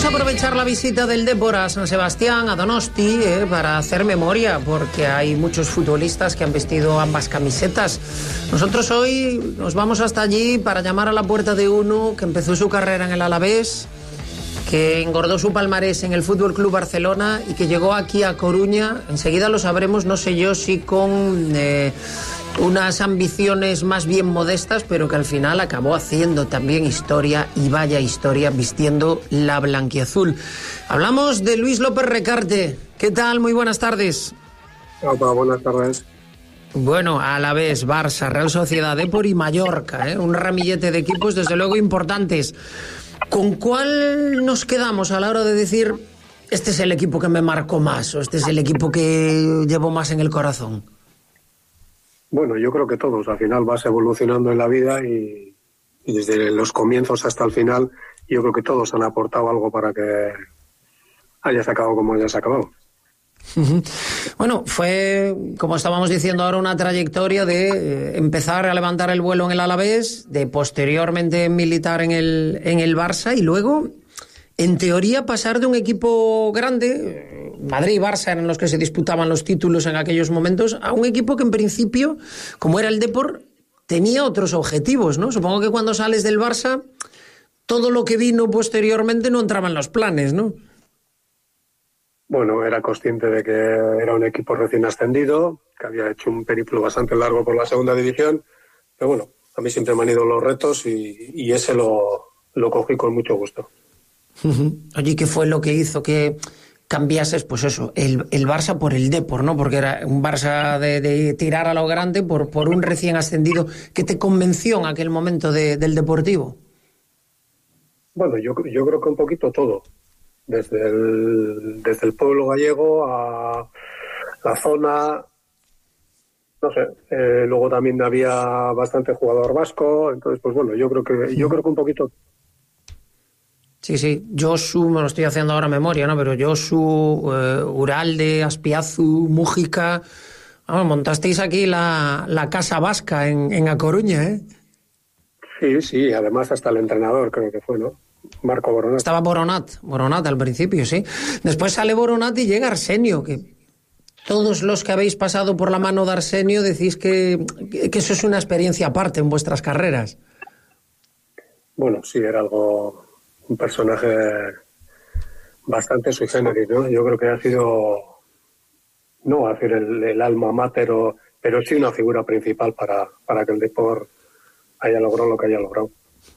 a aprovechar la visita del Depor a San Sebastián, a Donosti, para hacer memoria, porque hay muchos futbolistas que han vestido ambas camisetas. Nosotros hoy nos vamos hasta allí para llamar a la puerta de uno que empezó su carrera en el Alavés, que engordó su palmarés en el Fútbol Club Barcelona y que llegó aquí a Coruña. Enseguida lo sabremos, no sé yo si con unas ambiciones más bien modestas, pero que al final acabó haciendo también historia, y vaya historia, vistiendo la blanquiazul. Hablamos de Luis López Recarte. ¿Qué tal? Muy buenas tardes. Hola, buenas tardes. Bueno, Alavés, Barça, Real Sociedad, Depor y Mallorca, un ramillete de equipos desde luego importantes. ¿Con cuál nos quedamos a la hora de decir este es el equipo que me marcó más o este es el equipo que llevo más en el corazón? Bueno, yo creo que todos. Al final vas evolucionando en la vida y desde los comienzos hasta el final yo creo que todos han aportado algo para que hayas acabado como hayas acabado. Bueno, fue, como estábamos diciendo ahora, una trayectoria de empezar a levantar el vuelo en el Alavés, de posteriormente militar en el Barça y luego, en teoría, pasar de un equipo grande, Madrid y Barça eran los que se disputaban los títulos en aquellos momentos, a un equipo que en principio, como era el Depor, tenía otros objetivos, ¿no? Supongo que cuando sales del Barça, todo lo que vino posteriormente no entraba en los planes, ¿no? Bueno, era consciente de que era un equipo recién ascendido, que había hecho un periplo bastante largo por la segunda división, pero bueno, a mí siempre me han ido los retos y ese lo cogí con mucho gusto. Oye, ¿qué fue lo que hizo que cambiases, pues eso, el Barça por el Depor, ¿no? Porque era un Barça de tirar a lo grande por un recién ascendido. ¿Qué te convenció en aquel momento del Deportivo? Bueno, yo creo que un poquito todo. Desde el pueblo gallego a la zona, no sé, luego también había bastante jugador vasco, entonces pues bueno, yo creo que un poquito. Sí, Josu, me lo estoy haciendo ahora memoria, ¿no? Pero Josu, Uralde, Aspiazu, Mújica, montasteis aquí la casa vasca en A Coruña, ¿eh? Sí, además hasta el entrenador creo que fue, ¿no? Marco Boronat. Estaba Boronat al principio, sí. Después sale Boronat y llega Arsenio, que todos los que habéis pasado por la mano de Arsenio decís que eso es una experiencia aparte en vuestras carreras. Bueno, sí, era un personaje bastante sui generis, ¿no? Yo creo que ha sido, no va a decir el alma mater, pero sí una figura principal para que el Depor haya logrado lo que haya logrado.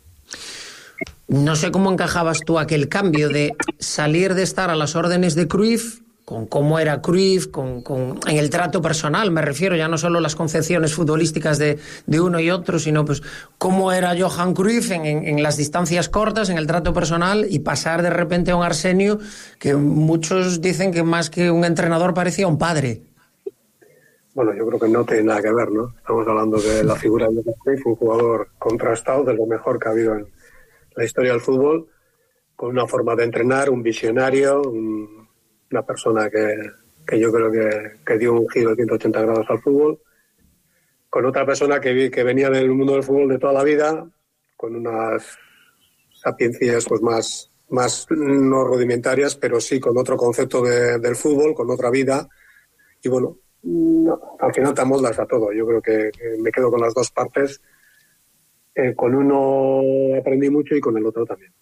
No sé cómo encajabas tú aquel cambio de salir de estar a las órdenes de Cruyff, con cómo era Cruyff, en el trato personal, me refiero, ya no solo las concepciones futbolísticas de uno y otro, sino pues cómo era Johan Cruyff en las distancias cortas, en el trato personal, y pasar de repente a un Arsenio que muchos dicen que más que un entrenador parecía un padre. Bueno, yo creo que no tiene nada que ver, ¿no? Estamos hablando de la figura de Johan Cruyff, un jugador contrastado, de lo mejor que ha habido en la historia del fútbol, con una forma de entrenar, un visionario, una persona que yo creo que dio un giro de 180 grados al fútbol, con otra persona que venía del mundo del fútbol de toda la vida, con unas sapiencias pues más no rudimentarias, pero sí con otro concepto del fútbol, con otra vida, y bueno, al final te amoldas a todo. Yo creo que me quedo con las dos partes. Con uno aprendí mucho y con el otro también.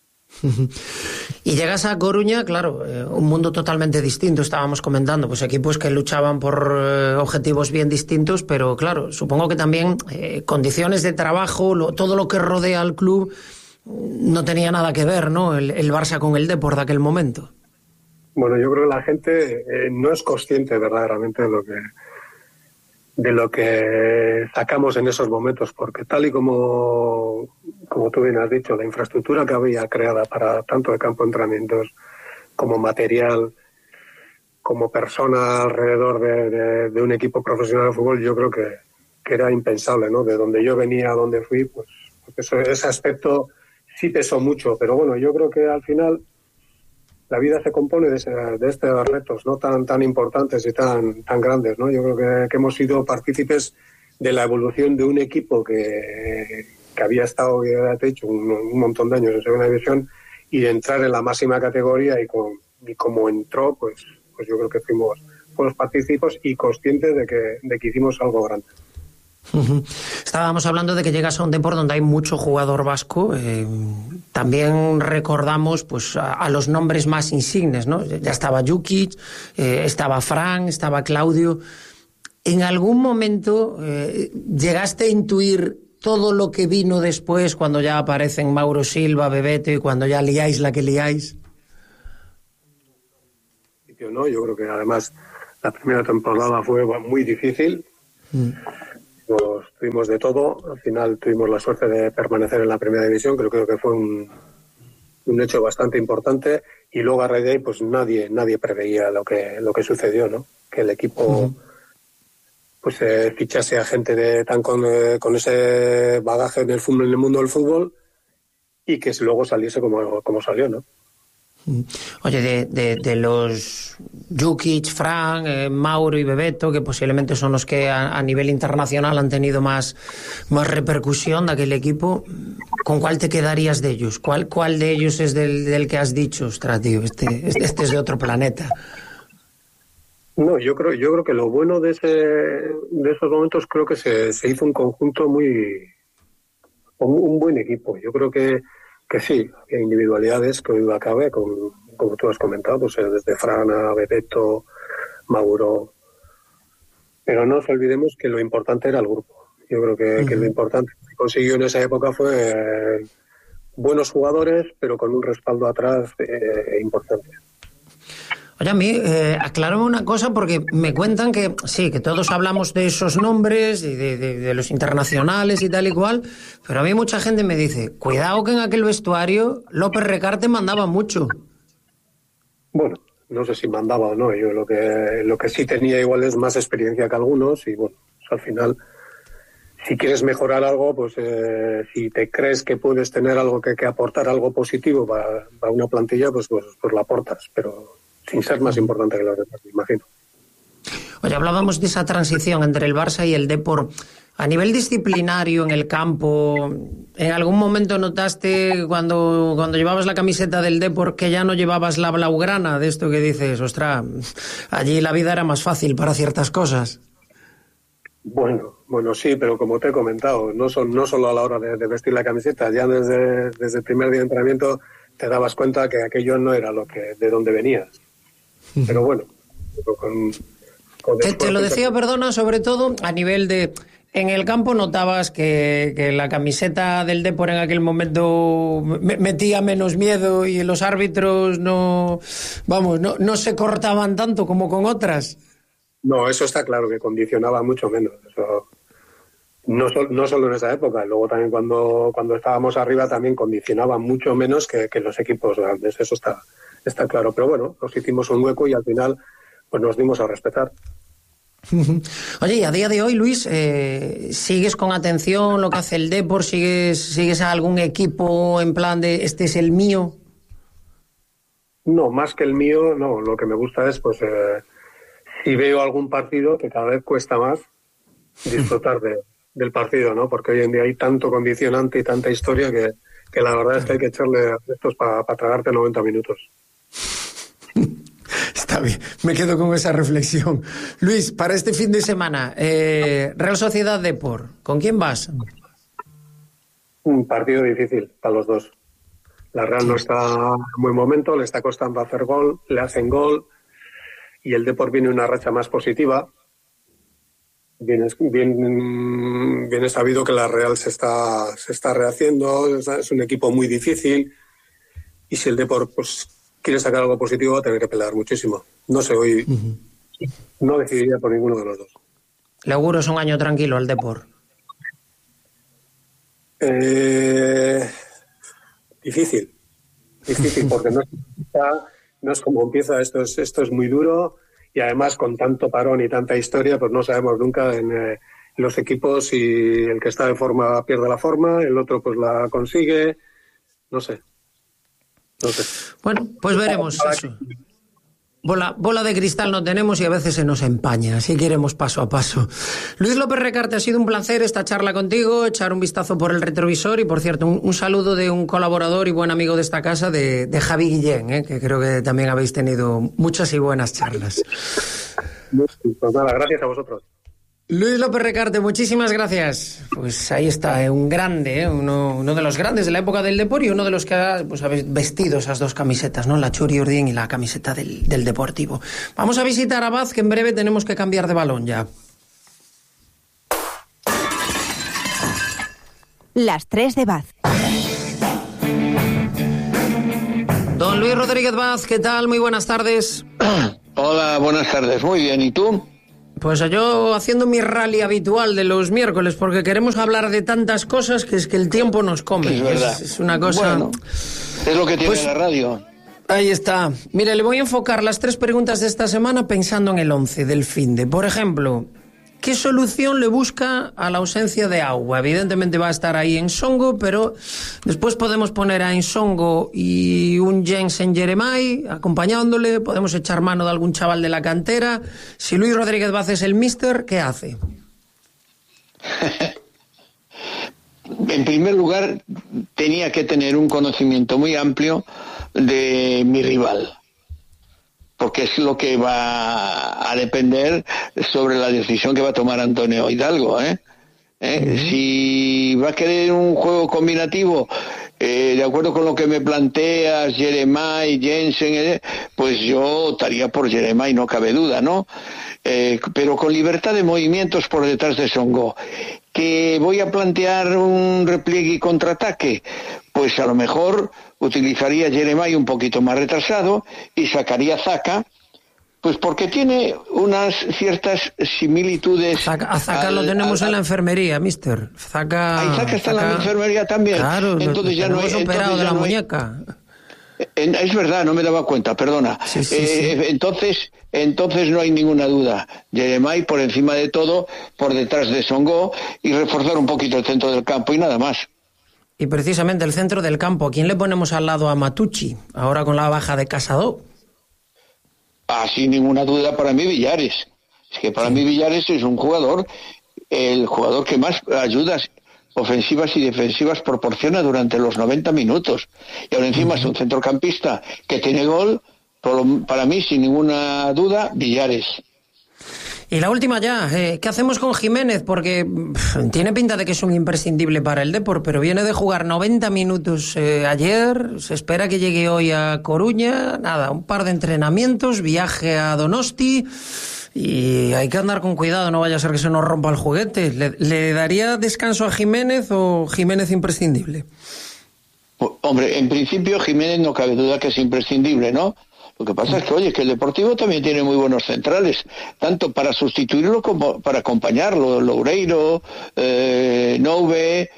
Y llegas a Coruña, claro, un mundo totalmente distinto. Estábamos comentando, pues equipos que luchaban por objetivos bien distintos, pero claro, supongo que también condiciones de trabajo, todo lo que rodea al club no tenía nada que ver, ¿no? El Barça con el Depor de aquel momento. Bueno, yo creo que la gente no es consciente verdaderamente de lo que sacamos en esos momentos, porque tal y como tú bien has dicho, la infraestructura que había creada para tanto de campo de entrenamientos como material, como persona alrededor de un equipo profesional de fútbol, yo creo que era impensable, ¿no? De donde yo venía a donde fui, pues ese aspecto sí pesó mucho, pero bueno, yo creo que al final la vida se compone de estos retos, ¿no? Tan importantes y tan grandes, ¿no? Yo creo que hemos sido partícipes de la evolución de un equipo que había estado, ya te he dicho, un montón de años en segunda división y de entrar en la máxima categoría y como entró, pues yo creo que fuimos partícipes y conscientes de que hicimos algo grande. Estábamos hablando de que llegas a un deporte donde hay mucho jugador vasco. También recordamos pues a los nombres más insignes, ¿no? Ya estaba Jukic, estaba Fran, estaba Claudio. ¿En algún momento llegaste a intuir todo lo que vino después, cuando ya aparecen Mauro Silva, Bebeto, y cuando ya liáis la que liáis? No, yo creo que además la primera temporada fue muy difícil. Tuvimos de todo. Al final tuvimos la suerte de permanecer en la primera división. Creo que fue un hecho bastante importante. Y luego a raíz de ahí, pues nadie preveía lo que sucedió, ¿no? Que el equipo pues fichase a gente tan con ese bagaje en el mundo del fútbol y que luego saliese como salió, ¿no? Oye, de los Jukic, Fran, Mauro y Bebeto, que posiblemente son los que a nivel internacional han tenido más repercusión de aquel equipo, ¿con cuál te quedarías de ellos? ¿Cuál de ellos es del que has dicho, ostras, tío, este es de otro planeta? No, yo creo que lo bueno de esos momentos, creo que se hizo un conjunto un buen equipo. Yo creo que sí, hay individualidades que hoy acabe, como tú has comentado, pues desde Fran a Bebeto, Mauro. Pero no nos olvidemos que lo importante era el grupo. Yo creo que lo importante que consiguió en esa época fue buenos jugadores, pero con un respaldo atrás importante. Oye, a mí, aclárame una cosa, porque me cuentan que sí, que todos hablamos de esos nombres, y de los internacionales y tal y cual, pero a mí mucha gente me dice, cuidado que en aquel vestuario López Recarte mandaba mucho. Bueno, no sé si mandaba o no. Yo lo que sí tenía igual es más experiencia que algunos y bueno, pues al final, si quieres mejorar algo, pues si te crees que puedes tener algo que aportar algo positivo para una plantilla, pues lo aportas, pero sin ser más importante que los demás, me imagino. Oye, hablábamos de esa transición entre el Barça y el Depor. A nivel disciplinario en el campo, ¿en algún momento notaste cuando llevabas la camiseta del Depor que ya no llevabas la blaugrana, de esto que dices, ostras, allí la vida era más fácil para ciertas cosas? Bueno, sí, pero como te he comentado, no solo a la hora de vestir la camiseta, ya desde el primer día de entrenamiento te dabas cuenta que aquello no era de donde venías. Pero bueno, te lo decía, perdona, sobre todo a nivel de... En el campo notabas que la camiseta del Depor en aquel momento metía menos miedo y los árbitros no se cortaban tanto como con otras. No, eso está claro, que condicionaba mucho menos. Eso, no solo en esa época, luego también cuando estábamos arriba también condicionaba mucho menos que los equipos grandes. Eso está claro. Pero bueno, nos hicimos un hueco y al final pues nos dimos a respetar. Oye, y a día de hoy, Luis, ¿sigues con atención lo que hace el Depor? ¿Sigues a algún equipo en plan de este es el mío? No, más que el mío, no. Lo que me gusta es, pues, si veo algún partido, que cada vez cuesta más disfrutar del partido, ¿no? Porque hoy en día hay tanto condicionante y tanta historia que la verdad es que hay que echarle estos para tragarte 90 minutos. Está bien, me quedo con esa reflexión. Luis, para este fin de semana, Real Sociedad Depor, ¿con quién vas? Un partido difícil para los dos. La Real no está en buen momento, le está costando hacer gol, le hacen gol y el Depor viene una racha más positiva. Bien sabido que la Real se está rehaciendo, es un equipo muy difícil y si el Depor pues quiere sacar algo positivo va a tener que pelear muchísimo. No sé, hoy no decidiría por ninguno de los dos. Le auguro es un año tranquilo al Depor. Difícil porque no es como empieza, esto es muy duro y además con tanto parón y tanta historia pues no sabemos nunca en los equipos si el que está de forma pierde la forma, el otro pues la consigue, no sé. Bueno, pues veremos eso. Bola de cristal no tenemos y a veces se nos empaña, así que iremos paso a paso. Luis López Recarte, ha sido un placer esta charla contigo, echar un vistazo por el retrovisor y, por cierto, un saludo de un colaborador y buen amigo de esta casa, de Javi Guillén, que creo que también habéis tenido muchas y buenas charlas. Pues nada, gracias a vosotros. Luis López Recarte, muchísimas gracias. Pues ahí está, un grande, uno de los grandes de la época del Depor y uno de los que ha vestido esas dos camisetas, ¿no? La Churi Urdín y la camiseta del Deportivo. Vamos a visitar a Baz, que en breve tenemos que cambiar de balón ya. Las 3 de Baz. Don Luis Rodríguez Baz, ¿qué tal? Muy buenas tardes. Hola, buenas tardes. Muy bien, ¿y tú? Pues yo haciendo mi rally habitual de los miércoles, porque queremos hablar de tantas cosas que es que el tiempo nos come. Es verdad. Es una cosa... Bueno, es lo que tiene la radio. Ahí está. Mire, le voy a enfocar las 3 preguntas de esta semana pensando en el 11 del finde. Por ejemplo, ¿qué solución le busca a la ausencia de agua? Evidentemente va a estar ahí Ensongo, pero después podemos poner a Ensongo y un Jensen Jeremai acompañándole, podemos echar mano de algún chaval de la cantera. Si Luis Rodríguez Baz es el míster, ¿qué hace? En primer lugar, tenía que tener un conocimiento muy amplio de mi rival, porque es lo que va a depender sobre la decisión que va a tomar Antonio Hidalgo, Si va a querer un juego combinativo, de acuerdo con lo que me planteas, Jeremai, Jensen, pues yo estaría por Jeremai, no cabe duda, ¿no? Pero con libertad de movimientos por detrás de Songo. ¿Que voy a plantear un repliegue y contraataque? Pues a lo mejor utilizaría Jeremai un poquito más retrasado y sacaría Zaka, pues porque tiene unas ciertas similitudes. A Zaka lo tenemos en la enfermería, mister. Zaka está en la enfermería también. Claro, entonces ya no hemos operado de la muñeca. Es verdad, no me daba cuenta, perdona. Sí. Entonces no hay ninguna duda. Jeremai por encima de todo, por detrás de Songo, y reforzar un poquito el centro del campo y nada más. Y precisamente el centro del campo, ¿a quién le ponemos al lado a Matucci, ahora con la baja de Casado? Sin ninguna duda, para mí Villares. Es que para mí Villares es un jugador, el jugador que más ayudas ofensivas y defensivas proporciona durante los 90 minutos. Y ahora encima es un centrocampista que tiene gol, para mí, sin ninguna duda, Villares. Y la última ya, ¿qué hacemos con Jiménez? Porque tiene pinta de que es un imprescindible para el Depor, pero viene de jugar 90 minutos ayer, se espera que llegue hoy a Coruña, nada, un par de entrenamientos, viaje a Donosti, y hay que andar con cuidado, no vaya a ser que se nos rompa el juguete. ¿Le daría descanso a Jiménez o Jiménez imprescindible? Hombre, en principio Jiménez no cabe duda que es imprescindible, ¿no? Lo que pasa es que, oye, que el Deportivo también tiene muy buenos centrales, tanto para sustituirlo como para acompañarlo. Loureiro, Nove,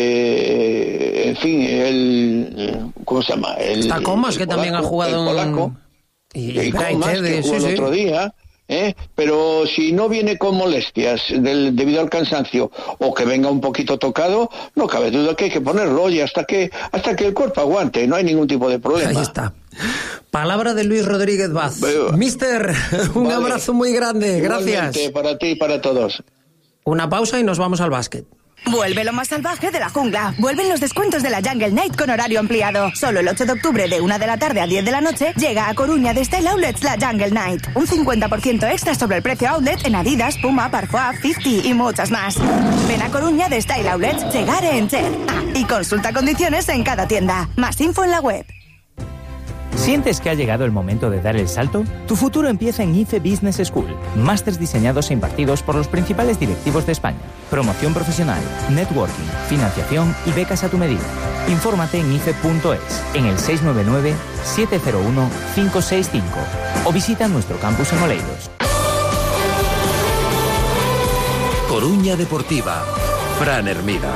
en fin, ¿cómo se llama? Está Comas, que también ha jugado el polaco, y Comas, que jugó el otro día. Pero si no viene con molestias debido al cansancio o que venga un poquito tocado, no cabe duda que hay que ponerlo, oye, hasta que el cuerpo aguante, no hay ningún tipo de problema. Ahí está. Palabra de Luis Rodríguez Baz. Mister, un abrazo muy grande, gracias. Igualmente, para ti y para todos. Una pausa y nos vamos al básquet. Vuelve lo más salvaje de la jungla. Vuelven los descuentos de la Jungle Night con horario ampliado. Solo el 8 de octubre de 1 de la tarde a 10 de la noche llega a Coruña de Style Outlets la Jungle Night. Un 50% extra sobre el precio outlet en Adidas, Puma, Parfois, 50 y muchas más. Ven a Coruña de Style Outlets, llegar en Cher. Y consulta condiciones en cada tienda. Más info en la web. ¿Sientes que ha llegado el momento de dar el salto? Tu futuro empieza en IFE Business School. Másters diseñados e impartidos por los principales directivos de España. Promoción profesional, networking, financiación y becas a tu medida. Infórmate en ife.es, en el 699-701-565 o visita nuestro campus en Oleiros. Coruña Deportiva. Fran Hermida.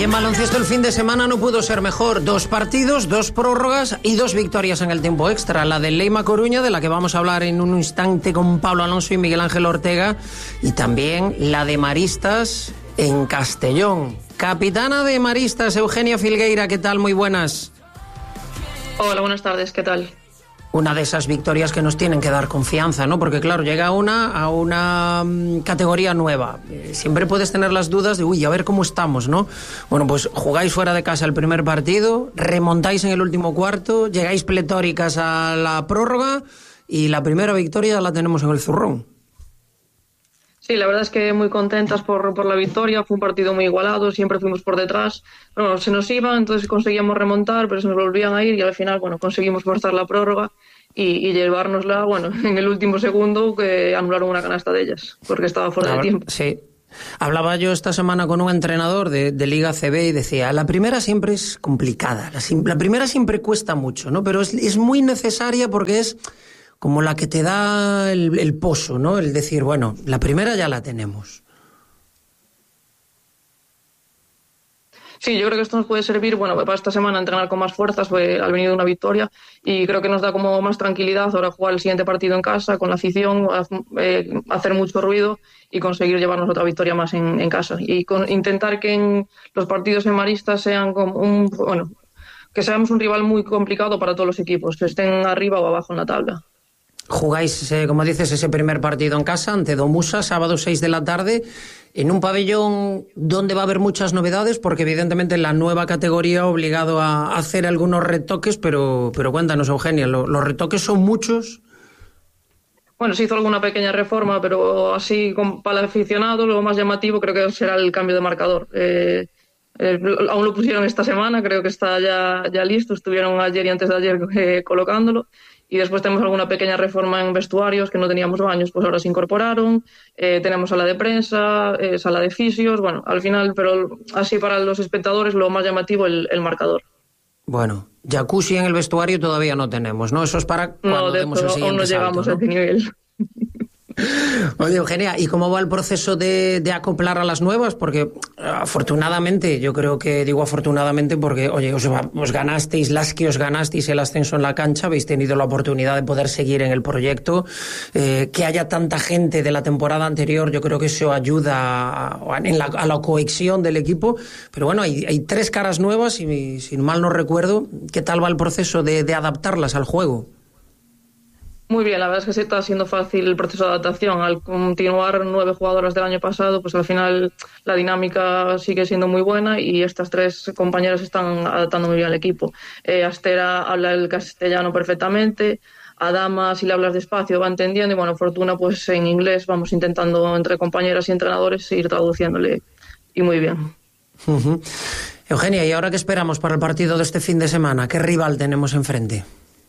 Y en baloncesto el fin de semana no pudo ser mejor. 2 partidos, 2 prórrogas y 2 victorias en el tiempo extra. La del Leima Coruña, de la que vamos a hablar en un instante con Pablo Alonso y Miguel Ángel Ortega. Y también la de Maristas en Castellón. Capitana de Maristas, Eugenia Filgueira, ¿qué tal? Muy buenas. Hola, buenas tardes, ¿qué tal? Una de esas victorias que nos tienen que dar confianza, ¿no? Porque claro, llega a una categoría nueva. Siempre puedes tener las dudas de, a ver cómo estamos, ¿no? Bueno, pues jugáis fuera de casa el primer partido, remontáis en el último cuarto, llegáis pletóricas a la prórroga y la primera victoria la tenemos en el zurrón. Sí, la verdad es que muy contentas por la victoria. Fue un partido muy igualado, siempre fuimos por detrás. Bueno, se nos iban, entonces conseguíamos remontar, pero se nos volvían a ir y al final, bueno, conseguimos forzar la prórroga y llevárnosla, bueno, en el último segundo que anularon una canasta de ellas, porque estaba fuera de tiempo. Sí. Hablaba yo esta semana con un entrenador de Liga CB y decía, la primera siempre es complicada, la primera siempre cuesta mucho, ¿no? Pero es muy necesaria porque es como la que te da el pozo, ¿no? El decir, bueno, la primera ya la tenemos. Sí, yo creo que esto nos puede servir, bueno, para esta semana entrenar con más fuerzas, ha venido una victoria y creo que nos da como más tranquilidad ahora jugar el siguiente partido en casa, con la afición, hacer mucho ruido y conseguir llevarnos otra victoria más en casa. Y intentar que en los partidos en Maristas sean como que seamos un rival muy complicado para todos los equipos, que estén arriba o abajo en la tabla. Jugáis, como dices, ese primer partido en casa ante Domusa, sábado 6 de la tarde, en un pabellón donde va a haber muchas novedades, porque evidentemente la nueva categoría ha obligado a hacer algunos retoques, pero cuéntanos, Eugenia, ¿los retoques son muchos? Bueno, se hizo alguna pequeña reforma, pero así para el aficionado lo más llamativo creo que será el cambio de marcador. Aún lo pusieron esta semana, creo que está ya listo, estuvieron ayer y antes de ayer colocándolo. Y después tenemos alguna pequeña reforma en vestuarios que no teníamos baños, pues ahora se incorporaron. Tenemos sala de prensa, sala de fisios, bueno, al final, pero así para los espectadores lo más llamativo el marcador. Bueno, jacuzzi en el vestuario todavía no tenemos, ¿no? Eso es para cuando demos el siguiente aún no llegamos salto, ¿no? a ese nivel. Oye, Eugenia, ¿y cómo va el proceso de acoplar a las nuevas? Porque afortunadamente, yo creo que digo afortunadamente porque, oye, os ganasteis las que os ganasteis el ascenso en la cancha, habéis tenido la oportunidad de poder seguir en el proyecto, que haya tanta gente de la temporada anterior, yo creo que eso ayuda a la cohesión del equipo, pero bueno, hay 3 caras nuevas y si mal no recuerdo, ¿qué tal va el proceso de adaptarlas al juego? Muy bien, la verdad es que sí está siendo fácil el proceso de adaptación. Al continuar 9 jugadoras del año pasado, pues al final la dinámica sigue siendo muy buena y estas 3 compañeras están adaptando muy bien al equipo. Astera habla el castellano perfectamente, Adama, si le hablas despacio, va entendiendo y bueno, Fortuna pues en inglés vamos intentando entre compañeras y entrenadores ir traduciéndole y muy bien. Uh-huh. Eugenia, ¿y ahora qué esperamos para el partido de este fin de semana? ¿Qué rival tenemos enfrente?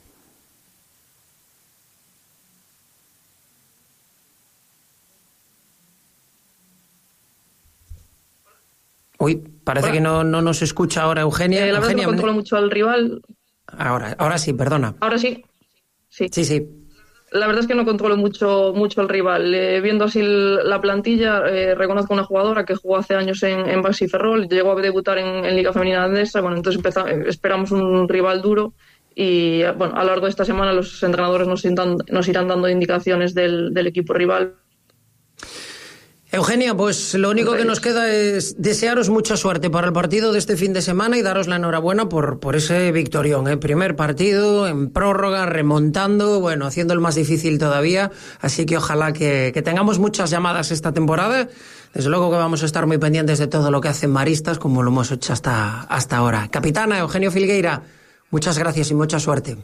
Uy, parece que no nos escucha ahora Eugenia. La verdad Eugenia, no controlo mucho al rival. Ahora sí, perdona. Ahora sí. Sí. La verdad es que no controlo mucho al rival. Viendo así la plantilla, reconozco una jugadora que jugó hace años en Baxi Ferrol, llegó a debutar en Liga Femenina Andesa. Bueno, entonces esperamos un rival duro y bueno, a lo largo de esta semana los entrenadores nos irán dando indicaciones del equipo rival. Eugenia, pues lo único que nos queda es desearos mucha suerte para el partido de este fin de semana y daros la enhorabuena por ese victorión, ¿eh? Primer partido, en prórroga, remontando, bueno, haciendo el más difícil todavía, así que ojalá que tengamos muchas llamadas esta temporada. Desde luego que vamos a estar muy pendientes de todo lo que hacen Maristas, como lo hemos hecho hasta ahora. Capitana, Eugenio Filgueira, muchas gracias y mucha suerte.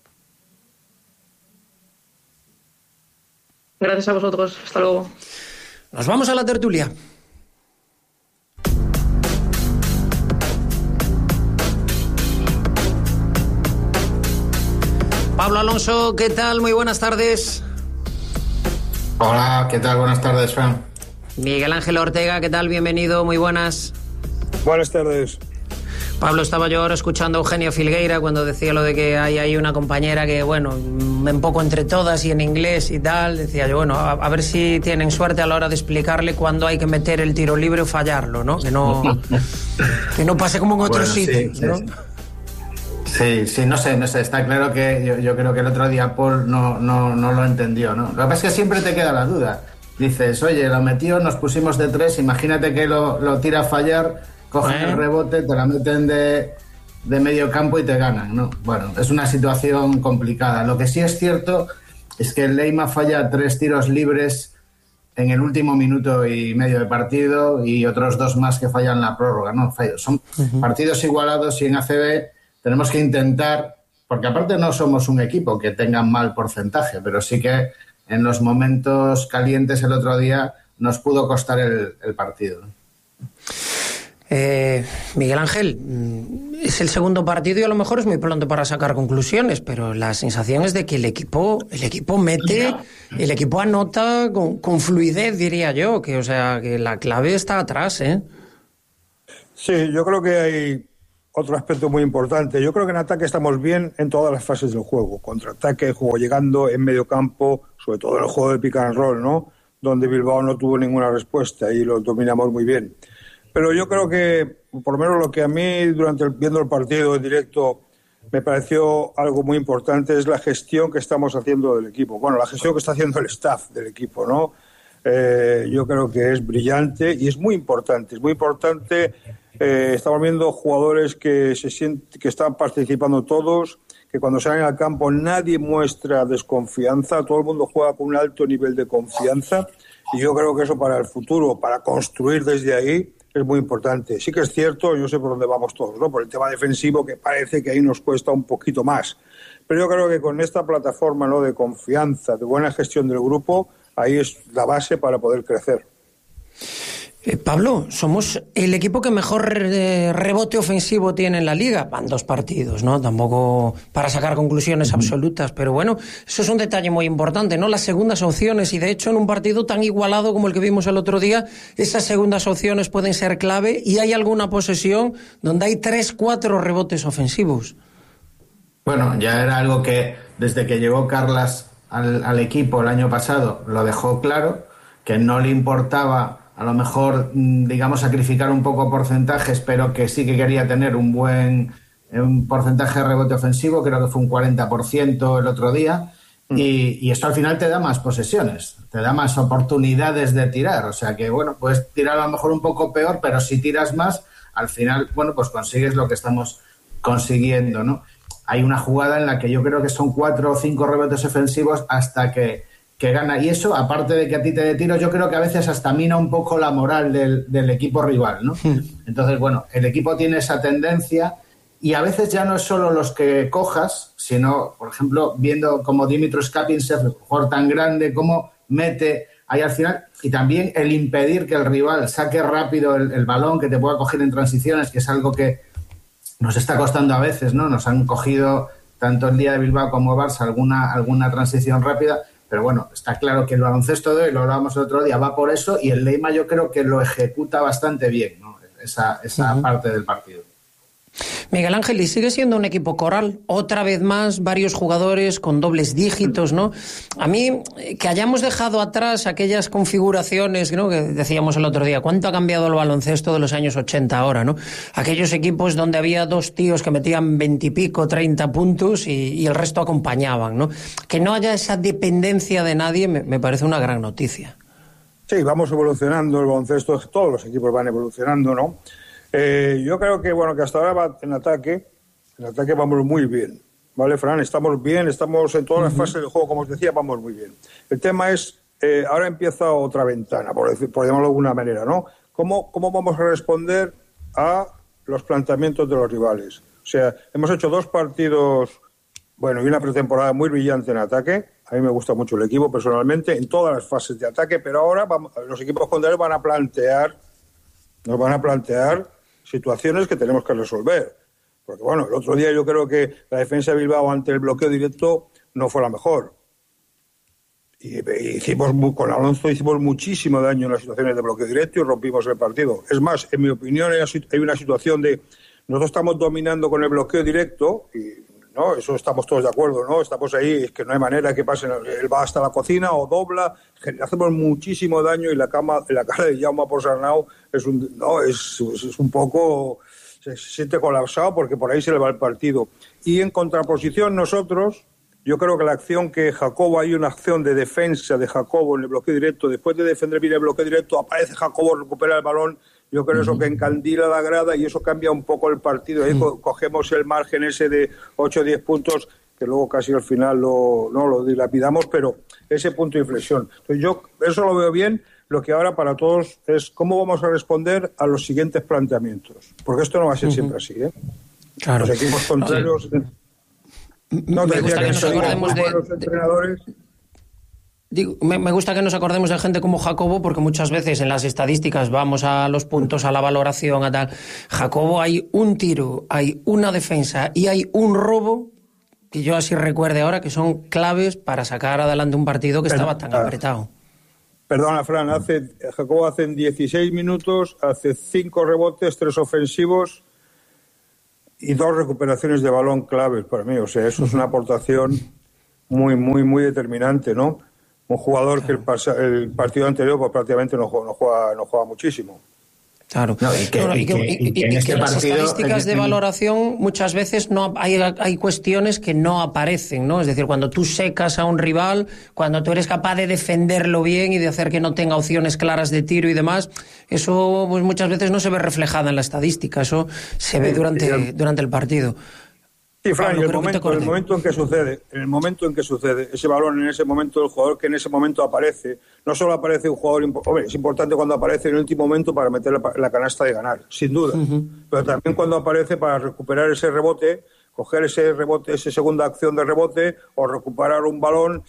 Gracias a vosotros, hasta luego. Nos vamos a la tertulia. Pablo Alonso, ¿qué tal? Muy buenas tardes. Hola, ¿qué tal? Buenas tardes, Fran. Miguel Ángel Ortega, ¿qué tal? Bienvenido, muy buenas. Buenas tardes. Pablo, estaba yo ahora escuchando a Eugenio Filgueira cuando decía lo de que hay una compañera que, bueno, un poco entre todas y en inglés y tal. Decía yo, bueno, a ver si tienen suerte a la hora de explicarle cuándo hay que meter el tiro libre o fallarlo, ¿no? Que no pase como en otros sitios, ¿no? Sí, no sé, está claro que yo creo que el otro día Paul no lo entendió, ¿no? Lo que pasa es que siempre te queda la duda. Dices, oye, lo metió, nos pusimos de 3, imagínate que lo tira a fallar, cogen el rebote, te la meten de medio campo y te ganan, ¿no? Bueno, es una situación complicada. Lo que sí es cierto es que el Leima falla 3 tiros libres en el último minuto y medio de partido y otros 2 más que fallan la prórroga, ¿no? Son partidos igualados y en ACB tenemos que intentar, porque aparte no somos un equipo que tenga mal porcentaje, pero sí que en los momentos calientes el otro día nos pudo costar el partido. Miguel Ángel, es el segundo partido y a lo mejor es muy pronto para sacar conclusiones, pero la sensación es de que el equipo mete, el equipo anota con fluidez, diría yo, que la clave está atrás, ¿eh? Sí, yo creo que hay otro aspecto muy importante. Yo creo que en ataque estamos bien en todas las fases del juego. Contraataque, juego llegando, en medio campo, sobre todo en el juego de pick and roll, ¿no? Donde Bilbao no tuvo ninguna respuesta y lo dominamos muy bien. Pero yo creo que, por lo menos lo que a mí, viendo el partido en directo, me pareció algo muy importante es la gestión que estamos haciendo del equipo. Bueno, la gestión que está haciendo el staff del equipo, ¿no? Yo creo que es brillante y es muy importante. Es muy importante. Estamos viendo jugadores que están participando todos, que cuando salen al campo nadie muestra desconfianza, todo el mundo juega con un alto nivel de confianza y yo creo que eso para el futuro, para construir desde ahí, es muy importante. Sí que es cierto, yo sé por dónde vamos todos, ¿no? Por el tema defensivo, que parece que ahí nos cuesta un poquito más. Pero yo creo que con esta plataforma, ¿no?, de confianza, de buena gestión del grupo, ahí es la base para poder crecer. Pablo, somos el equipo que mejor rebote ofensivo tiene en la Liga. Van 2 partidos, ¿no? Tampoco para sacar conclusiones absolutas, pero bueno, eso es un detalle muy importante, ¿no? Las segundas opciones, y de hecho en un partido tan igualado como el que vimos el otro día, esas segundas opciones pueden ser clave y hay alguna posesión donde hay 3-4 rebotes ofensivos. Bueno, ya era algo que desde que llegó Carlas al equipo el año pasado lo dejó claro, que no le importaba a lo mejor, digamos, sacrificar un poco porcentajes, pero que sí que quería tener un porcentaje de rebote ofensivo, creo que fue un 40% el otro día, y esto al final te da más posesiones, te da más oportunidades de tirar, o sea que, bueno, puedes tirar a lo mejor un poco peor, pero si tiras más, al final, bueno, pues consigues lo que estamos consiguiendo, ¿no? Hay una jugada en la que yo creo que son 4 o 5 rebotes ofensivos hasta que gana, y eso, aparte de que a ti te dé tiros, yo creo que a veces hasta mina un poco la moral del equipo rival, ¿no? Entonces, bueno, el equipo tiene esa tendencia y a veces ya no es solo los que cojas, sino, por ejemplo, viendo como Dimitros Kapintsev, un jugador tan grande, cómo mete ahí al final, y también el impedir que el rival saque rápido el balón, que te pueda coger en transiciones, que es algo que nos está costando a veces, ¿no? Nos han cogido, tanto el día de Bilbao como Barça, alguna transición rápida. Pero bueno, está claro que el baloncesto de hoy, lo hablábamos el otro día, va por eso, y el Leima yo creo que lo ejecuta bastante bien, ¿no? Esa parte del partido. Miguel Ángel, y sigue siendo un equipo coral, otra vez más, varios jugadores con dobles dígitos, ¿no? A mí, que hayamos dejado atrás aquellas configuraciones, ¿no?, que decíamos el otro día, ¿cuánto ha cambiado el baloncesto de los años 80 ahora, ¿no? Aquellos equipos donde había 2 tíos que metían 20 y pico, 30 puntos y el resto acompañaban, ¿no? Que no haya esa dependencia de nadie me parece una gran noticia. Sí, vamos evolucionando el baloncesto, todos los equipos van evolucionando, ¿no? Yo creo que, bueno, que hasta ahora en ataque vamos muy bien, ¿vale, Fran? Estamos bien, estamos en todas las fases del juego, como os decía, vamos muy bien. El tema es, ahora empieza otra ventana, por llamarlo de alguna manera, ¿no? ¿Cómo vamos a responder a los planteamientos de los rivales? O sea, hemos hecho 2 partidos, bueno, y una pretemporada muy brillante en ataque. A mí me gusta mucho el equipo, personalmente, en todas las fases de ataque, pero ahora los equipos contrarios nos van a plantear situaciones que tenemos que resolver. Porque, bueno, el otro día yo creo que la defensa de Bilbao ante el bloqueo directo no fue la mejor. Y con Alonso hicimos muchísimo daño en las situaciones de bloqueo directo y rompimos el partido. Es más, en mi opinión, hay una situación de nosotros estamos dominando con el bloqueo directo y no, eso estamos todos de acuerdo, ¿no? Estamos ahí, es que no hay manera que pasen, él va hasta la cocina o dobla, le hacemos muchísimo daño y la cara de Jaume Ponsarnau es un poco, se siente colapsado porque por ahí se le va el partido. Y en contraposición nosotros, yo creo que la acción que Jacobo, hay una acción de defensa de Jacobo en el bloqueo directo, después de defender bien el bloqueo directo, aparece Jacobo, recupera el balón. Yo creo eso que encandila la grada y eso cambia un poco el partido. Ahí cogemos el margen ese de 8 o 10 puntos, que luego casi al final lo dilapidamos, pero ese punto de inflexión. Entonces yo eso lo veo bien. Lo que ahora para todos es cómo vamos a responder a los siguientes planteamientos. Porque esto no va a ser siempre así, ¿eh? Claro. Los equipos contrarios... No, me gusta que nos acordemos de los entrenadores... Me gusta que nos acordemos de gente como Jacobo, porque muchas veces en las estadísticas vamos a los puntos, a la valoración, a tal. Jacobo, hay un tiro, hay una defensa y hay un robo, que yo así recuerde ahora, que son claves para sacar adelante un partido que estaba tan apretado. Perdona, Fran, Jacobo hace 16 minutos, hace 5 rebotes, 3 ofensivos y 2 recuperaciones de balón claves para mí. O sea, eso es una aportación muy, muy, muy determinante, ¿no? Un jugador que el partido anterior pues prácticamente no juega muchísimo. Claro. Y que las estadísticas de valoración muchas veces no hay cuestiones que no aparecen, ¿no? Es decir, cuando tú secas a un rival, cuando tú eres capaz de defenderlo bien y de hacer que no tenga opciones claras de tiro y demás, eso pues muchas veces no se ve reflejado en la estadística, eso se ve durante el partido. Sí, Fran, y el momento en que sucede, ese balón en ese momento, el jugador que en ese momento aparece, no solo aparece un jugador, es importante cuando aparece en el último momento para meter la canasta de ganar, sin duda, pero también cuando aparece para recuperar ese rebote, coger ese rebote, esa segunda acción de rebote o recuperar un balón,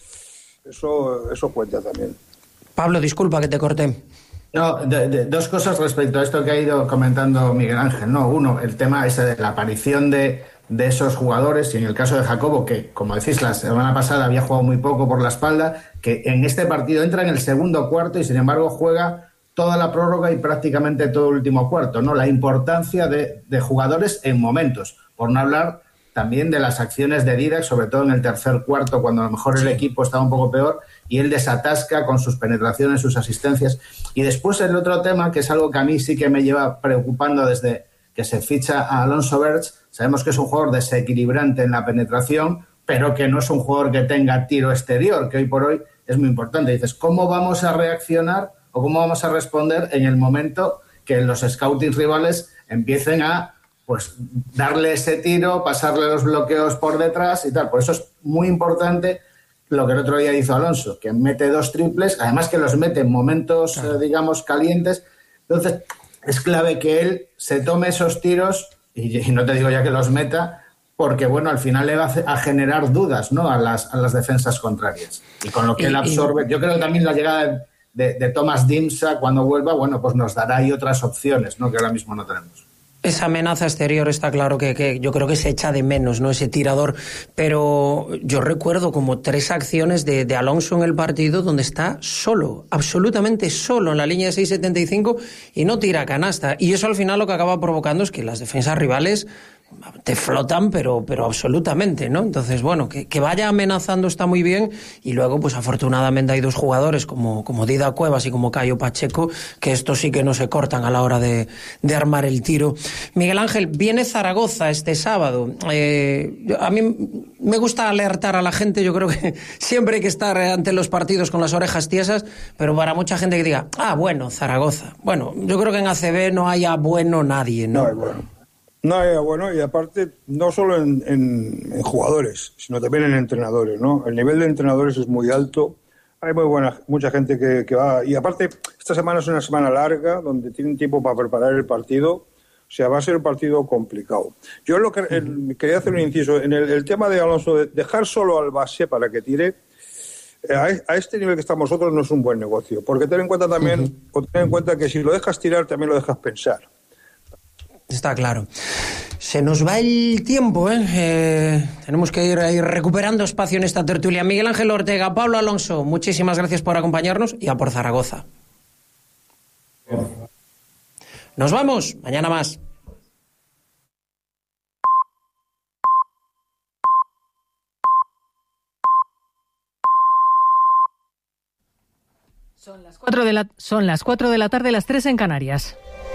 eso cuenta también. Pablo, disculpa que te corté. No, dos cosas respecto a esto que ha ido comentando Miguel Ángel, ¿no? Uno, el tema ese de la aparición de esos jugadores, y en el caso de Jacobo, que como decís, la semana pasada había jugado muy poco por la espalda, que en este partido entra en el segundo cuarto y sin embargo juega toda la prórroga y prácticamente todo el último cuarto, ¿no? La importancia de jugadores en momentos, por no hablar también de las acciones de Didac, sobre todo en el tercer cuarto, cuando a lo mejor el equipo estaba un poco peor, y él desatasca con sus penetraciones, sus asistencias. Y después el otro tema, que es algo que a mí sí que me lleva preocupando desde que se ficha a Alonso Berch. Sabemos que es un jugador desequilibrante en la penetración, pero que no es un jugador que tenga tiro exterior, que hoy por hoy es muy importante. Dices, ¿cómo vamos a reaccionar o cómo vamos a responder en el momento que los scouting rivales empiecen a pues darle ese tiro, pasarle los bloqueos por detrás y tal? Por eso es muy importante lo que el otro día hizo Alonso, que mete 2 triples, además que los mete en momentos, digamos, calientes. Entonces, es clave que él se tome esos tiros y no te digo ya que los meta, porque bueno, al final le va a generar dudas, ¿no? a las defensas contrarias. Y con lo que él absorbe, yo creo que también la llegada de Thomas Dimsa cuando vuelva, bueno, pues nos dará ahí otras opciones, ¿no? Que ahora mismo no tenemos. Esa amenaza exterior está claro que yo creo que se echa de menos, ¿no? Ese tirador. Pero yo recuerdo como 3 acciones de Alonso en el partido donde está solo, absolutamente solo en la línea de 6.75 y no tira canasta. Y eso al final lo que acaba provocando es que las defensas rivales te flotan, pero absolutamente, ¿no? Entonces, bueno, que vaya amenazando está muy bien, y luego, pues afortunadamente hay 2 jugadores como Didac Cuevas y como Caio Pacheco, que estos sí que no se cortan a la hora de armar el tiro. Miguel Ángel, viene Zaragoza este sábado. A mí me gusta alertar a la gente, yo creo que siempre hay que estar ante los partidos con las orejas tiesas, pero para mucha gente que diga, bueno, Zaragoza. Bueno, yo creo que en ACB no haya bueno nadie, ¿no? No hay bueno. No, bueno, y aparte, no solo en jugadores, sino también en entrenadores, ¿no? El nivel de entrenadores es muy alto, hay mucha gente que va, y aparte, esta semana es una semana larga, donde tienen tiempo para preparar el partido, o sea, va a ser un partido complicado. Yo quería hacer un inciso, en el tema de Alonso, de dejar solo al base para que tire, a este nivel que estamos nosotros no es un buen negocio, porque ten en cuenta también, ten en cuenta que si lo dejas tirar, también lo dejas pensar. Está claro. Se nos va el tiempo, ¿eh? Tenemos que ir recuperando espacio en esta tertulia. Miguel Ángel Ortega, Pablo Alonso, muchísimas gracias por acompañarnos y a por Zaragoza. Nos vamos, mañana más. Son las 4 de la tarde, las 3 en Canarias.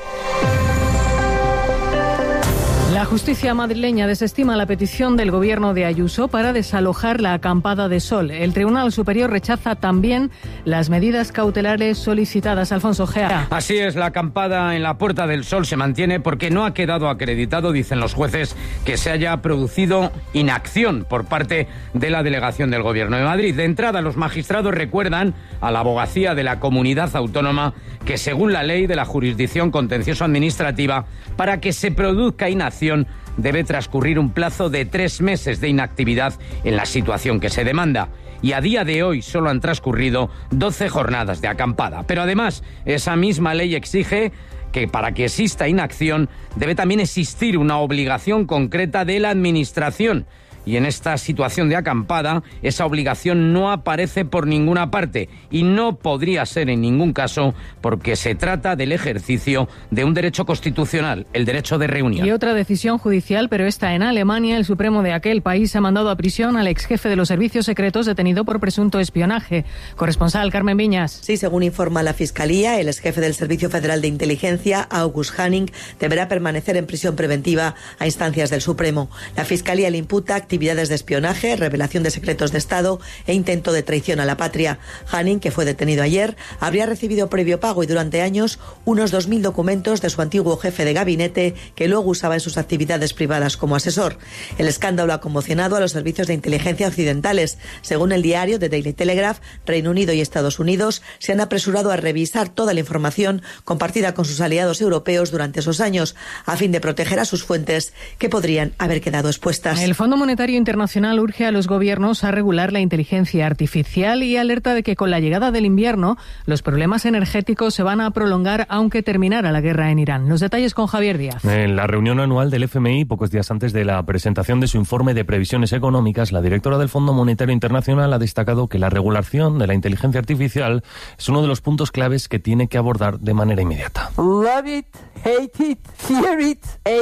La justicia madrileña desestima la petición del gobierno de Ayuso para desalojar la acampada de Sol. El Tribunal Superior rechaza también las medidas cautelares solicitadas. Alfonso Gea. Así es, la acampada en la Puerta del Sol se mantiene porque no ha quedado acreditado, dicen los jueces, que se haya producido inacción por parte de la delegación del Gobierno de Madrid. De entrada, los magistrados recuerdan a la abogacía de la comunidad autónoma que, según la ley de la jurisdicción contencioso-administrativa, para que se produzca inacción debe transcurrir un plazo de 3 meses de inactividad en la situación que se demanda. Y a día de hoy solo han transcurrido 12 jornadas de acampada. Pero además, esa misma ley exige que para que exista inacción debe también existir una obligación concreta de la Administración. Y en esta situación de acampada, esa obligación no aparece por ninguna parte y no podría ser en ningún caso porque se trata del ejercicio de un derecho constitucional, el derecho de reunión. Y otra decisión judicial, pero esta en Alemania. El Supremo de aquel país ha mandado a prisión al exjefe de los servicios secretos detenido por presunto espionaje. Corresponsal Carmen Viñas. Sí, según informa la Fiscalía, el exjefe del Servicio Federal de Inteligencia, August Hanning, deberá permanecer en prisión preventiva a instancias del Supremo. La Fiscalía le imputa actividades de espionaje, revelación de secretos de Estado e intento de traición a la patria. Hanning, que fue detenido ayer, habría recibido previo pago y durante años unos 2.000 documentos de su antiguo jefe de gabinete que luego usaba en sus actividades privadas como asesor. El escándalo ha conmocionado a los servicios de inteligencia occidentales. Según el diario The Daily Telegraph, Reino Unido y Estados Unidos se han apresurado a revisar toda la información compartida con sus aliados europeos durante esos años, a fin de proteger a sus fuentes que podrían haber quedado expuestas. El Fondo Monetario Internacional urge a los gobiernos a regular la inteligencia artificial y alerta de que con la llegada del invierno los problemas energéticos se van a prolongar aunque terminara la guerra en Irán. Los detalles con Javier Díaz. En la reunión anual del FMI, pocos días antes de la presentación de su informe de previsiones económicas, la directora del Fondo Monetario Internacional ha destacado que la regulación de la inteligencia artificial es uno de los puntos claves que tiene que abordar de manera inmediata. Love it, hate it, fear it,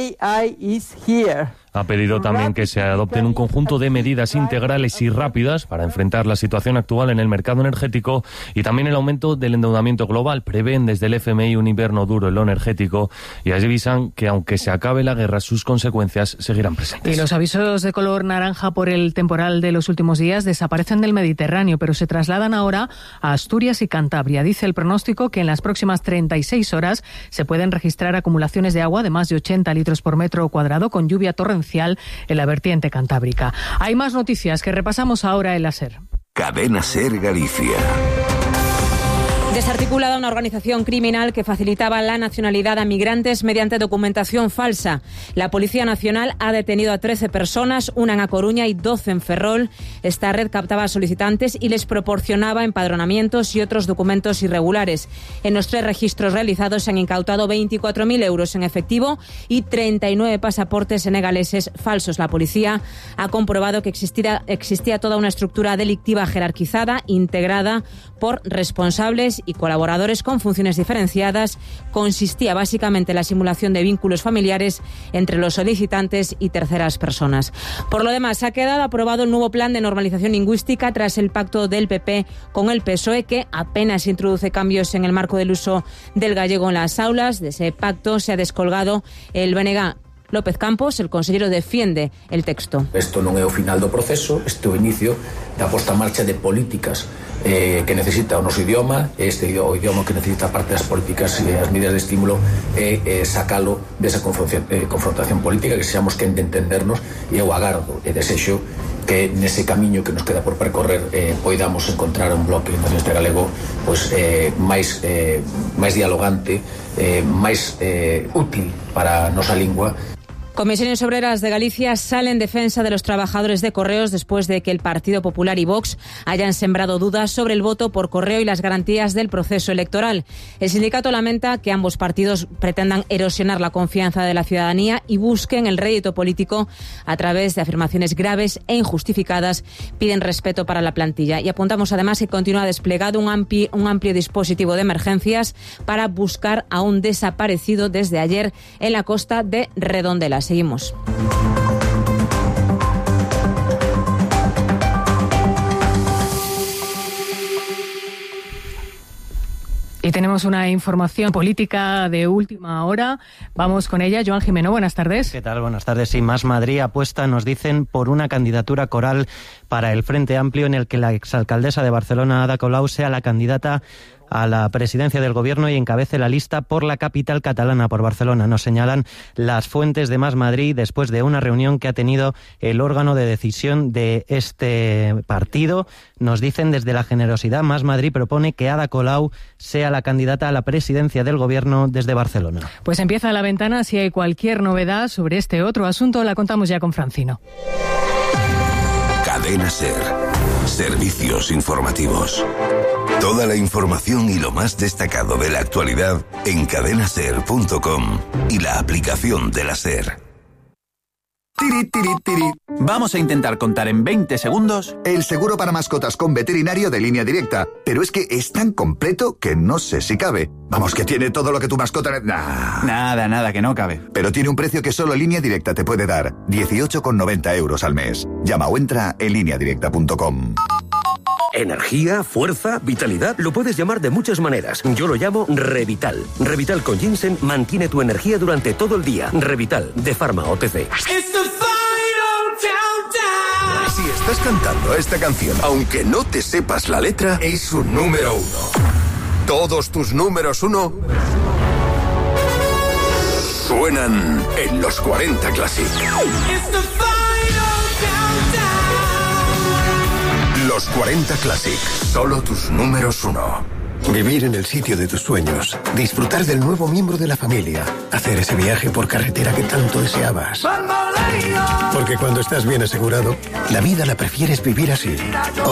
AI is here. Ha pedido también que se adopten un conjunto de medidas integrales y rápidas para enfrentar la situación actual en el mercado energético y también el aumento del endeudamiento global. Prevén desde el FMI un invierno duro en lo energético y avisan que aunque se acabe la guerra, sus consecuencias seguirán presentes. Y los avisos de color naranja por el temporal de los últimos días desaparecen del Mediterráneo, pero se trasladan ahora a Asturias y Cantabria. Dice el pronóstico que en las próximas 36 horas se pueden registrar acumulaciones de agua de más de 80 litros por metro cuadrado con lluvia torrencial en la vertiente cantábrica. Hay más noticias que repasamos ahora en la SER. Cadena SER Galicia. Desarticulada una organización criminal que facilitaba la nacionalidad a migrantes mediante documentación falsa. La Policía Nacional ha detenido a 13 personas, una en A Coruña y 12 en Ferrol. Esta red captaba solicitantes y les proporcionaba empadronamientos y otros documentos irregulares. En los 3 registros realizados se han incautado 24.000 euros en efectivo y 39 pasaportes senegaleses falsos. La policía ha comprobado que existía toda una estructura delictiva jerarquizada, integrada por responsables y colaboradores con funciones diferenciadas. Consistía básicamente en la simulación de vínculos familiares entre los solicitantes y terceras personas. Por lo demás, ha quedado aprobado el nuevo plan de normalización lingüística tras el pacto del PP con el PSOE, que apenas introduce cambios en el marco del uso del gallego en las aulas. De ese pacto se ha descolgado el BNG. López Campos, el consellero, defiende el texto. Isto non é o final do proceso, este é o inicio da posta en marcha de políticas que necesita o noso idioma, o idioma que necesita parte das políticas e as medidas de estímulo sacalo desa confrontación política, que seamos quen de entendernos, e eu agardo e desexo que nese camiño que nos queda por percorrer poidamos encontrar un bloque nacionalista galego pois máis dialogante, máis útil para a nosa lingua. Comisiones Obreras de Galicia sale en defensa de los trabajadores de Correos después de que el Partido Popular y Vox hayan sembrado dudas sobre el voto por correo y las garantías del proceso electoral. El sindicato lamenta que ambos partidos pretendan erosionar la confianza de la ciudadanía y busquen el rédito político a través de afirmaciones graves e injustificadas. Piden respeto para la plantilla. Y apuntamos además que continúa desplegado un amplio dispositivo de emergencias para buscar a un desaparecido desde ayer en la costa de Redondela. Seguimos. Y tenemos una información política de última hora. Vamos con ella. Joan Jimeno, buenas tardes. ¿Qué tal? Buenas tardes. Sí, Más Madrid apuesta, nos dicen, por una candidatura coral para el Frente Amplio en el que la exalcaldesa de Barcelona, Ada Colau, sea la candidata a la presidencia del Gobierno y encabece la lista por la capital catalana, por Barcelona. Nos señalan las fuentes de Más Madrid después de una reunión que ha tenido el órgano de decisión de este partido. Nos dicen desde la generosidad, Más Madrid propone que Ada Colau sea la candidata a la presidencia del Gobierno desde Barcelona. Pues empieza la ventana. Si hay cualquier novedad sobre este otro asunto, la contamos ya con Francino. Cadena SER. Servicios informativos. Toda la información y lo más destacado de la actualidad en cadenaser.com y la aplicación de la SER. Tiri, tiri, tiri. Vamos a intentar contar en 20 segundos el seguro para mascotas con veterinario de Línea Directa. Pero es que es tan completo que no sé si cabe. Vamos, que tiene todo lo que tu mascota... Nada, que no cabe. Pero tiene un precio que solo Línea Directa te puede dar. 18,90 € al mes. Llama o entra en lineadirecta.com. Energía, fuerza, vitalidad, lo puedes llamar de muchas maneras. Yo lo llamo Revital. Revital con ginseng mantiene tu energía durante todo el día. Revital, de Pharma OTC. Si estás cantando esta canción, aunque no te sepas la letra, es un número 1. Todos tus números 1 suenan en los 40 Classic. Los 40 Classic, solo tus números 1. Vivir en el sitio de tus sueños, disfrutar del nuevo miembro de la familia, hacer ese viaje por carretera que tanto deseabas. Porque cuando estás bien asegurado, la vida la prefieres vivir así.